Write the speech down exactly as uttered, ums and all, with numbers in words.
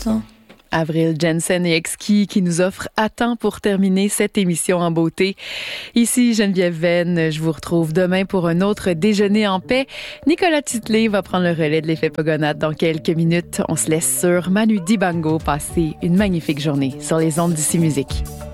temps. Avril Jensen et Exquis qui nous offrent à temps pour terminer cette émission en beauté. Ici Geneviève Venn, je vous retrouve demain pour un autre déjeuner en paix. Nicolas Titley va prendre le relais de l'effet Pogonade dans quelques minutes. On se laisse sur Manu Dibango. Passez une magnifique journée sur les ondes d'Ici Musique.